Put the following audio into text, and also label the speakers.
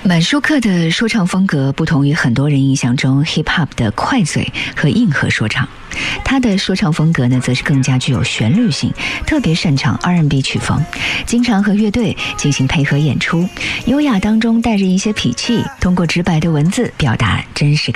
Speaker 1: 满舒克的说唱风格不同于很多人印象中 hip hop 的快嘴和硬核说唱，他的说唱风格呢，则是更加具有旋律性，特别擅长 R&B 曲风，经常和乐队进行配合演出，优雅当中带着一些痞气，通过直白的文字表达真实感。